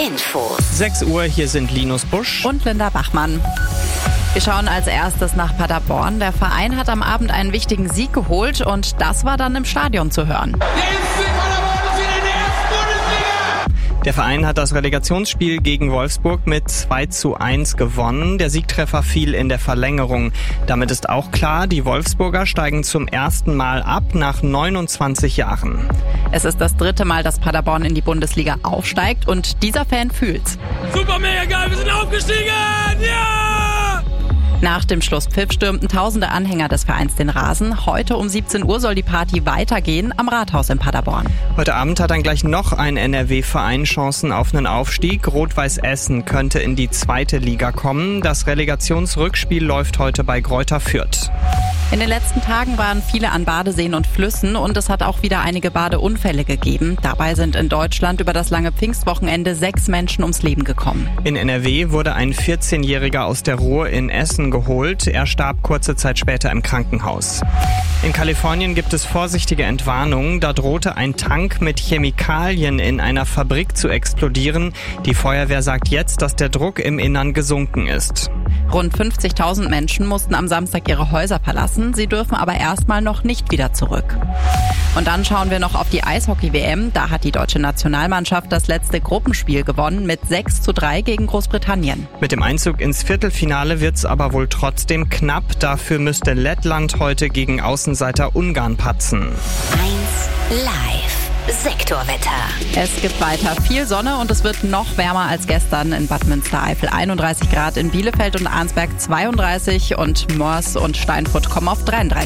Infos. 6 Uhr, hier sind Linus Busch und Linda Bachmann. Wir schauen als erstes nach Paderborn. Der Verein hat am Abend einen wichtigen Sieg geholt und das war dann im Stadion zu hören. Der Verein hat das Relegationsspiel gegen Wolfsburg mit 2:1 gewonnen. Der Siegtreffer fiel in der Verlängerung. Damit ist auch klar, die Wolfsburger steigen zum ersten Mal ab nach 29 Jahren. Es ist das 3. Mal, dass Paderborn in die Bundesliga aufsteigt und dieser Fan fühlt's. Super, mega geil, wir sind aufgestiegen! Ja! Nach dem Schlusspfiff stürmten tausende Anhänger des Vereins den Rasen. Heute um 17 Uhr soll die Party weitergehen am Rathaus in Paderborn. Heute Abend hat dann gleich noch ein NRW-Verein Chancen auf einen Aufstieg. Rot-Weiß Essen könnte in die 2. Liga kommen. Das Relegationsrückspiel läuft heute bei Greuther Fürth. In den letzten Tagen waren viele an Badeseen und Flüssen und es hat auch wieder einige Badeunfälle gegeben. Dabei sind in Deutschland über das lange Pfingstwochenende 6 Menschen ums Leben gekommen. In NRW wurde ein 14-Jähriger aus der Ruhr in Essen geholt. Er starb kurze Zeit später im Krankenhaus. In Kalifornien gibt es vorsichtige Entwarnungen. Da drohte ein Tank mit Chemikalien in einer Fabrik zu explodieren. Die Feuerwehr sagt jetzt, dass der Druck im Innern gesunken ist. Rund 50.000 Menschen mussten am Samstag ihre Häuser verlassen. Sie dürfen aber erstmal noch nicht wieder zurück. Und dann schauen wir noch auf die Eishockey-WM. Da hat die deutsche Nationalmannschaft das letzte Gruppenspiel gewonnen mit 6:3 gegen Großbritannien. Mit dem Einzug ins Viertelfinale wird's aber wohl trotzdem knapp. Dafür müsste Lettland heute gegen Außenseiter Ungarn patzen. 1 Live. Sektorwetter. Es gibt weiter viel Sonne und es wird noch wärmer als gestern in Bad Münstereifel. 31 Grad in Bielefeld und Arnsberg 32 und Moers und Steinfurt kommen auf 33.